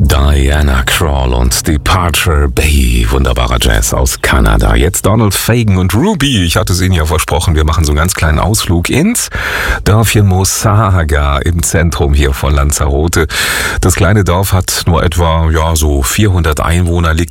Diana Krall und Departure Bay, wunderbarer Jazz aus Kanada. Jetzt Donald Fagen und Ruby. Ich hatte es Ihnen ja versprochen, wir machen so einen ganz kleinen Ausflug ins Dörfchen Mosaga im Zentrum hier von Lanzarote. Das kleine Dorf hat nur etwa so 400 Einwohner, liegt